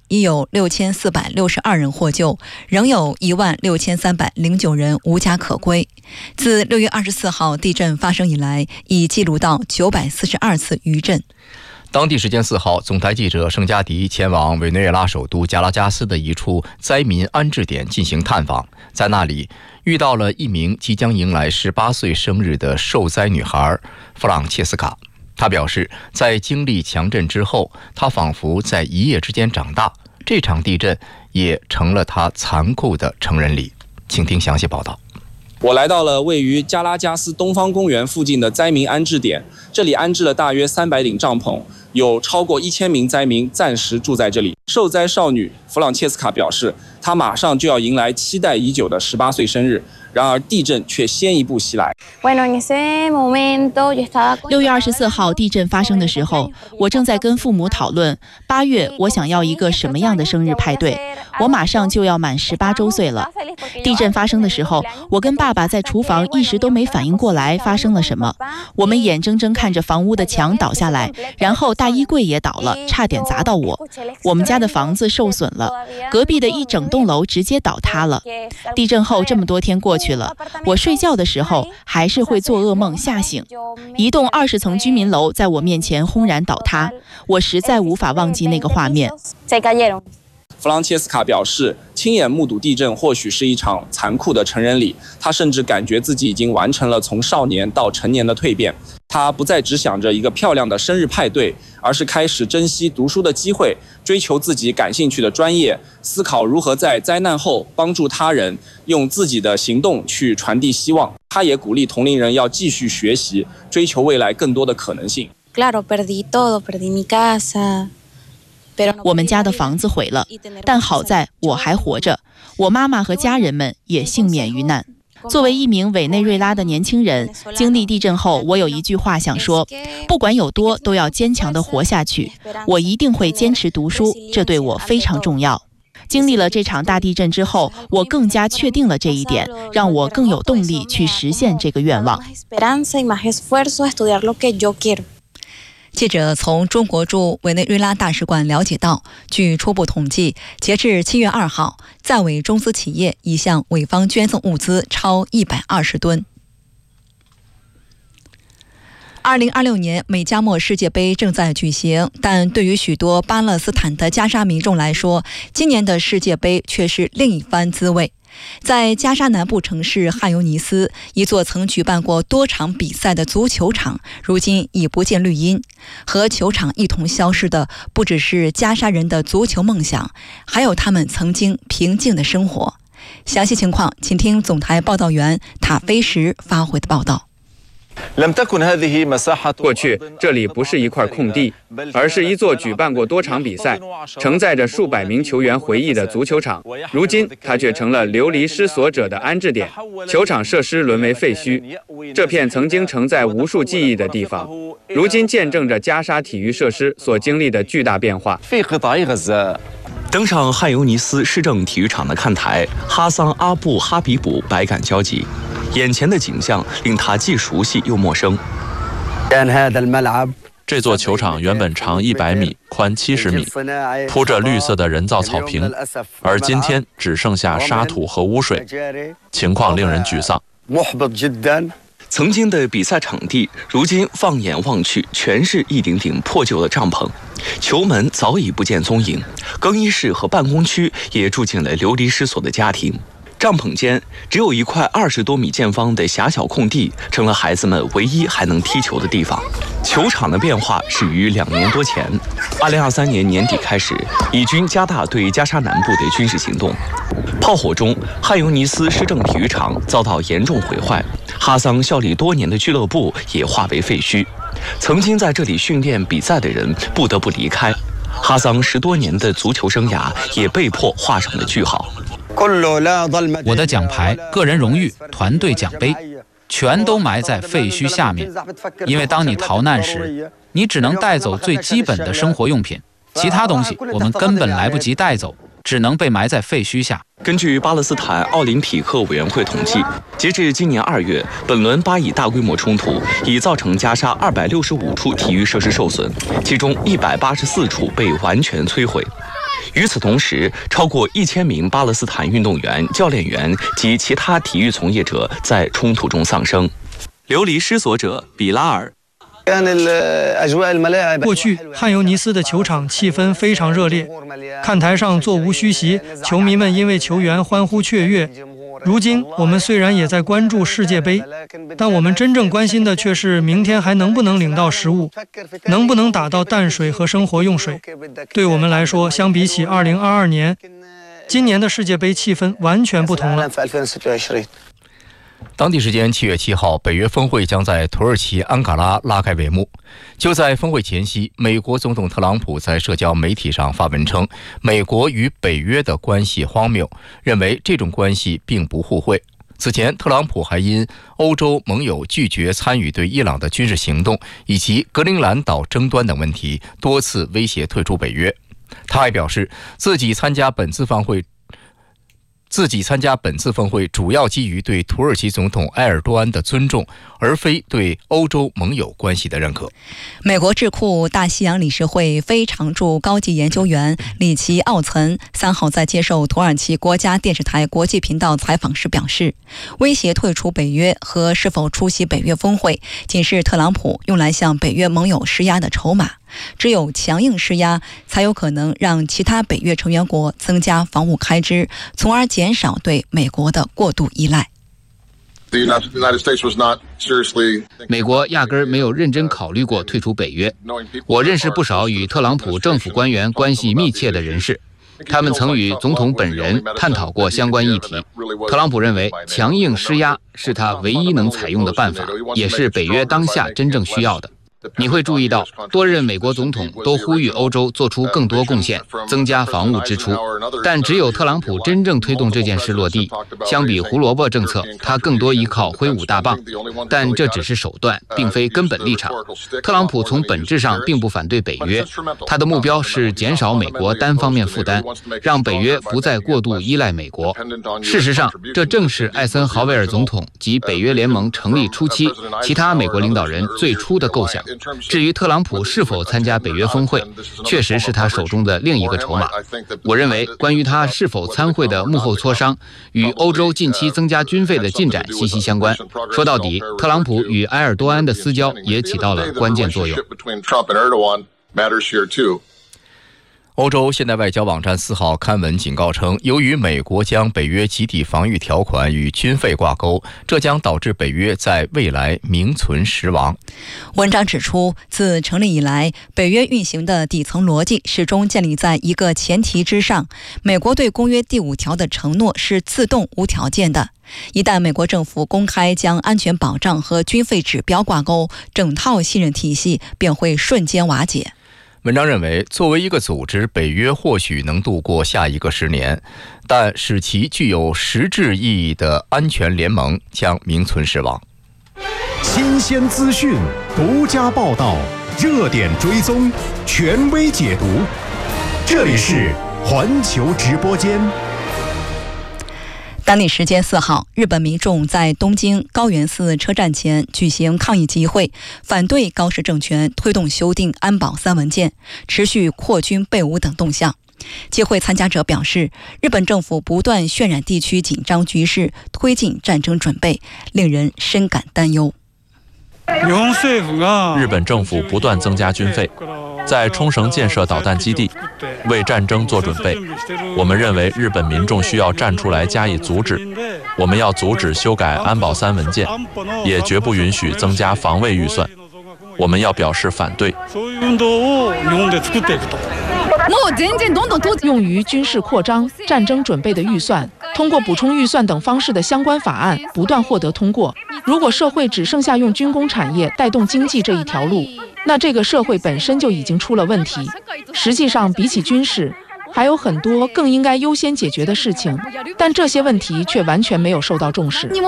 已有6462人获救，仍有16309人无家可归。自6月24号地震发生以来，已记录到942次余震。 当地时间4号，总台记者盛加迪前往委内瑞拉首都加拉加斯的一处灾民安置点进行探访，在那里遇到了一名即将迎来18岁生日的受灾女孩弗朗切斯卡。她表示，在经历强震之后，她仿佛在一夜之间长大，这场地震也成了她残酷的成人礼。请听详细报道。 我来到了位于加拉加斯东方公园附近的灾民安置点，这里安置了大约300顶帐篷，有超过1000名灾民暂时住在这里。受灾少女弗朗切斯卡表示，她马上就要迎来期待已久的18岁生日，然而地震却先一步袭来。 6月24号地震发生的时候，我正在跟父母讨论8月我想要一个什么样的生日派对。我马上就要满18周岁了。地震发生的时候，我跟爸爸在厨房一时都没反应过来发生了什么。我们眼睁睁看着房屋的墙倒下来，然后大衣柜也倒了，差点砸到我。我们家的房子受损了，隔壁的一整栋楼直接倒塌了。地震后这么多天过去了，我睡觉的时候还是会做噩梦吓醒。一栋20层居民楼在我面前轰然倒塌，我实在无法忘记那个画面。 弗朗切斯卡表示，亲眼目睹地震或许是一场残酷的成人礼，他甚至感觉自己已经完成了从少年到成年的蜕变。他不再只想着一个漂亮的生日派对，而是开始珍惜读书的机会，追求自己感兴趣的专业，思考如何在灾难后帮助他人，用自己的行动去传递希望。他也鼓励同龄人要继续学习，追求未来更多的可能性。 我们家的房子毁了，但好在我还活着，我妈妈和家人们也幸免于难。作为一名委内瑞拉的年轻人，经历地震后，我有一句话想说：不管有多，都要坚强地活下去。我一定会坚持读书，这对我非常重要。经历了这场大地震之后，我更加确定了这一点，让我更有动力去实现这个愿望。 记者从中国驻委内瑞拉大使馆了解到，据初步统计，截至7月2号，在委中资企业已向委方捐赠物资超120吨。2026年美加墨世界杯正在举行，但对于许多巴勒斯坦的加沙民众来说，今年的世界杯却是另一番滋味。在加沙南部城市汉尤尼斯，一座曾举办过多场比赛的足球场，如今已不见绿荫。和球场一同消失的，不只是加沙人的足球梦想，还有他们曾经平静的生活。详细情况，请听总台报道员塔菲什发回的报道。 过去这里不是一块空地，而是一座举办过多场比赛、承载着数百名球员回忆的足球场。如今它却成了流离失所者的安置点，球场设施沦为废墟。这片曾经承载无数记忆的地方，如今见证着加沙体育设施所经历的巨大变化。 登上汉尤尼斯市政体育场的看台，哈桑阿布哈比卜百感交集，眼前的景象令他既熟悉又陌生。 这座球场原本长100米，宽70米，铺着绿色的人造草坪，而今天只剩下沙土和污水，情况令人沮丧。 曾经的比赛场地，如今放眼望去，全是一顶顶破旧的帐篷，球门早已不见踪影，更衣室和办公区也住进了流离失所的家庭。帐篷间只有一块20多米见方的狭小空地，成了孩子们唯一还能踢球的地方。球场的变化始于2年多前，2023年年底开始，以军加大对加沙南部的军事行动。炮火中，汉尤尼斯市政体育场遭到严重毁坏，哈桑效力多年的俱乐部也化为废墟。曾经在这里训练比赛的人不得不离开，哈桑10多年的足球生涯也被迫画上了句号。 我的奖牌、个人荣誉、团队奖杯，全都埋在废墟下面。因为当你逃难时，你只能带走最基本的生活用品，其他东西我们根本来不及带走，只能被埋在废墟下。 根据巴勒斯坦奥林匹克委员会统计，截至今年2月，本轮巴以大规模冲突已造成加沙265处体育设施受损，其中184处被完全摧毁。 与此同时，超过1000名巴勒斯坦运动员、教练员及其他体育从业者在冲突中丧生。流离失所者比拉尔。 过去汉尤尼斯的球场气氛非常热烈，看台上座无虚席，球迷们因为球员欢呼雀跃。如今我们虽然也在关注世界杯，但我们真正关心的却是明天还能不能领到食物，能不能打到淡水和生活用水。对我们来说，相比起2022年，今年的世界杯气氛完全不同了。 当地时间7月7号，北约峰会将在土耳其安卡拉拉开帷幕。就在峰会前夕，美国总统特朗普在社交媒体上发文称，美国与北约的关系荒谬，认为这种关系并不互惠。此前，特朗普还因欧洲盟友拒绝参与对伊朗的军事行动以及格陵兰岛争端等问题，多次威胁退出北约。他还表示，自己参加本次峰会主要基于对土耳其总统埃尔多安的尊重，而非对欧洲盟友关系的认可。 美国智库大西洋理事会非常驻高级研究员里奇·奥岑3号在接受土耳其国家电视台国际频道采访时表示，威胁退出北约和是否出席北约峰会仅是特朗普用来向北约盟友施压的筹码，只有强硬施压才有可能让其他北约成员国增加防务开支，从而减少对美国的过度依赖。 美国压根儿没有认真考虑过退出北约。我认识不少与特朗普政府官员关系密切的人士，他们曾与总统本人探讨过相关议题。特朗普认为强硬施压是他唯一能采用的办法，也是北约当下真正需要的。你会注意到，多任美国总统都呼吁欧洲做出更多贡献，增加防务支出，但只有特朗普真正推动这件事落地。相比胡萝卜政策，他更多依靠挥舞大棒，但这只是手段，并非根本立场。特朗普从本质上并不反对北约，他的目标是减少美国单方面负担，让北约不再过度依赖美国。事实上，这正是艾森豪威尔总统及北约联盟成立初期其他美国领导人最初的构想。至于特朗普是否参加北约峰会，确实是他手中的另一个筹码。我认为，关于他是否参会的幕后磋商，与欧洲近期增加军费的进展息息相关。说到底，特朗普与埃尔多安的私交也起到了关键作用。 欧洲现代外交网站4号刊文警告称，由于美国将北约集体防御条款与军费挂钩，这将导致北约在未来名存实亡。 文章指出，自成立以来，北约运行的底层逻辑始终建立在一个前提之上：美国对公约第5条的承诺是自动无条件的。一旦美国政府公开将安全保障和军费指标挂钩，整套信任体系便会瞬间瓦解。 文章认为，作为一个组织，北约或许能度过下一个10年，但使其具有实质意义的安全联盟将名存实亡。 新鲜资讯，独家报道，热点追踪，权威解读。这里是环球直播间。 当地时间4号，日本民众在东京高原寺车站前举行抗议集会，反对高市政权推动修订安保3文件、持续扩军备武等动向。集会参加者表示，日本政府不断渲染地区紧张局势，推进战争准备，令人深感担忧。 日本政府不断增加军费，在冲绳建设导弹基地，为战争做准备。我们认为日本民众需要站出来加以阻止。我们要阻止修改安保3文件，也绝不允许增加防卫预算。我们要表示反对。 用于军事扩张、战争准备的预算，通过补充预算等方式的相关法案不断获得通过。如果社会只剩下用军工产业带动经济这一条路，那这个社会本身就已经出了问题。实际上，比起军事，还有很多更应该优先解决的事情，但这些问题却完全没有受到重视。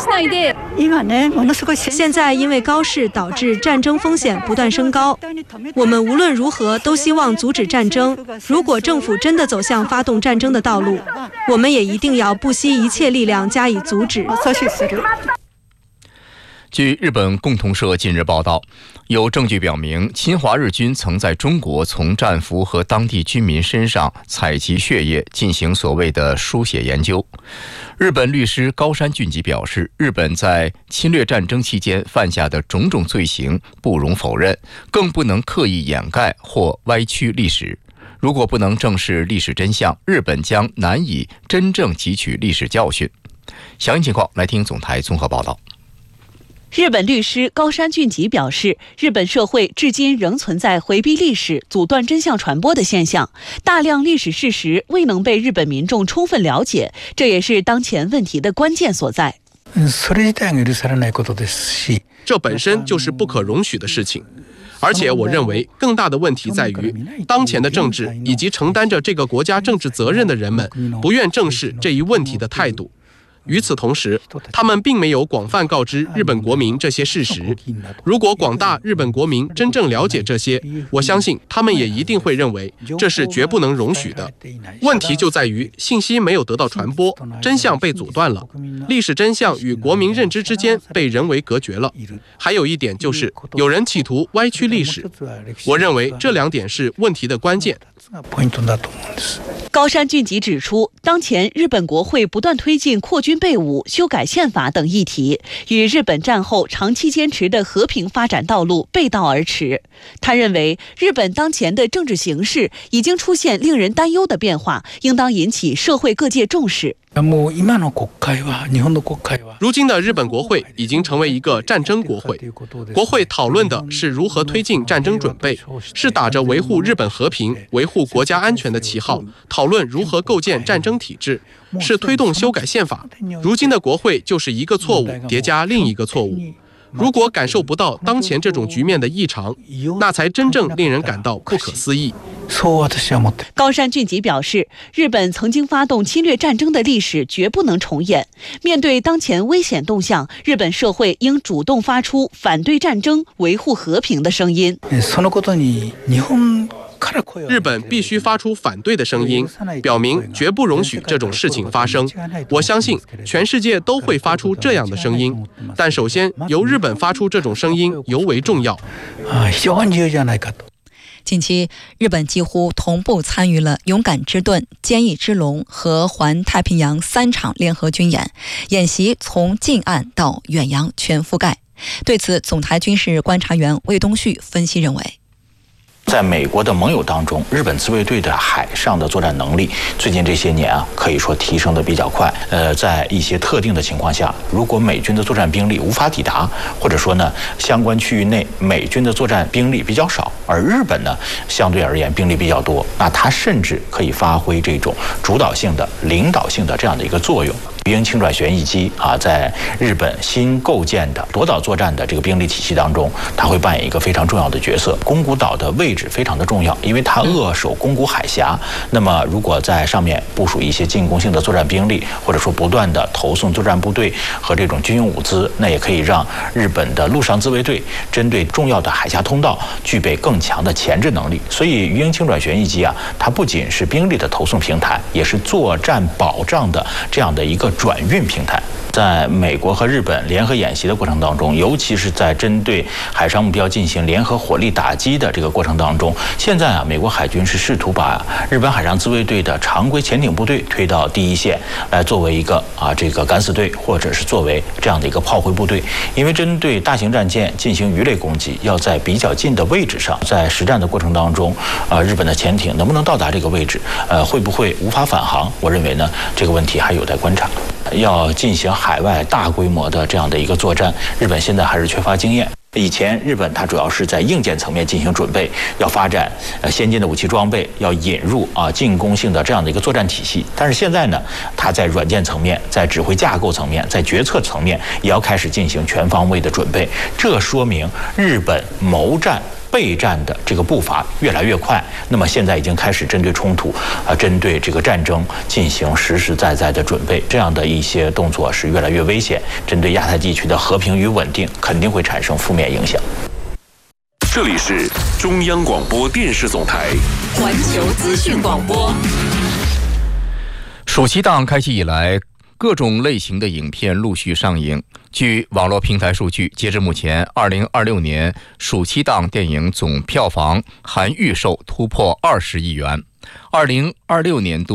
现在因为高市导致战争风险不断升高，我们无论如何都希望阻止战争。如果政府真的走向发动战争的道路，我们也一定要不惜一切力量加以阻止。 据日本共同社近日报道，有证据表明侵华日军曾在中国从战俘和当地居民身上采集血液进行所谓的书写研究。日本律师高山俊吉表示，日本在侵略战争期间犯下的种种罪行不容否认，更不能刻意掩盖或歪曲历史。如果不能正视历史真相，日本将难以真正汲取历史教训。详细情况来听总台综合报道。 日本律师高山俊吉表示，日本社会至今仍存在回避历史、阻断真相传播的现象，大量历史事实未能被日本民众充分了解，这也是当前问题的关键所在。 这本身就是不可容许的事情。而且我认为更大的问题在于，当前的政治以及承担着这个国家政治责任的人们不愿正视这一问题的态度。与此同时，他们并没有广泛告知日本国民这些事实。如果广大日本国民真正了解这些，我相信他们也一定会认为这是绝不能容许的。问题就在于信息没有得到传播，真相被阻断了，历史真相与国民认知之间被人为隔绝了。还有一点就是有人企图歪曲历史，我认为这两点是问题的关键。 高山俊吉指出，当前日本国会不断推进扩军备武、修改宪法等议题，与日本战后长期坚持的和平发展道路背道而驰。他认为，日本当前的政治形势已经出现令人担忧的变化，应当引起社会各界重视。 如今的日本国会已经成为一个战争国会，国会讨论的是如何推进战争准备，是打着维护日本和平、维护国家安全的旗号，讨论如何构建战争体制，是推动修改宪法。如今的国会就是一个错误叠加另一个错误。如果感受不到当前这种局面的异常，那才真正令人感到不可思议。 高山俊吉表示，日本曾经发动侵略战争的历史绝不能重演。面对当前危险动向，日本社会应主动发出反对战争、维护和平的声音。 日本必须发出反对的声音，表明绝不容许这种事情发生。我相信全世界都会发出这样的声音，但首先由日本发出这种声音尤为重要。 近期，日本几乎同步参与了勇敢之盾、坚毅之龙和环太平洋3场联合军演，演习从近岸到远洋全覆盖。对此，总台军事观察员魏东旭分析认为， 在美国的盟友当中，日本自卫队的海上的作战能力最近这些年可以说提升的比较快。在一些特定的情况下，如果美军的作战兵力无法抵达，或者说呢相关区域内美军的作战兵力比较少，而日本呢相对而言兵力比较多，那它甚至可以发挥这种主导性的、领导性的这样的一个作用。鱼鹰轻转旋翼机在日本新构建的夺岛作战的这个兵力体系当中，它会扮演一个非常重要的角色。宫古岛的位置非常的重要，因为它扼守宫古海峡。那么，如果在上面部署一些进攻性的作战兵力，或者说不断的投送作战部队和这种军用物资，那也可以让日本的陆上自卫队针对重要的海峡通道具备更强的前置能力。所以，鱼鹰轻转旋翼机它不仅是兵力的投送平台，也是作战保障的这样的一个转运平台。在美国和日本联合演习的过程当中，尤其是在针对海上目标进行联合火力打击的这个过程当中，现在美国海军是试图把日本海上自卫队的常规潜艇部队推到第一线，来作为一个这个敢死队，或者是作为这样的一个炮灰部队。因为针对大型战舰进行鱼类攻击，要在比较近的位置上，在实战的过程当中，日本的潜艇能不能到达这个位置，会不会无法返航？我认为呢，这个问题还有待观察。要进行海外大规模的这样的一个作战，日本现在还是缺乏经验。以前日本它主要是在硬件层面进行准备，要发展先进的武器装备，要引入进攻性的这样的一个作战体系。但是现在呢，它在软件层面、在指挥架构层面、在决策层面，也要开始进行全方位的准备。这说明日本谋战备战的这个步伐越来越快，那么现在已经开始针对冲突针对这个战争进行实实在在的准备，这样的一些动作是越来越危险，针对亚太地区的和平与稳定肯定会产生负面影响。 这里是中央广播电视总台环球资讯广播。 暑期档开启以来，各种类型的影片陆续上映。 据网络平台数据，截至目前，2026年暑期档电影总票房含预售突破20亿元。2026年度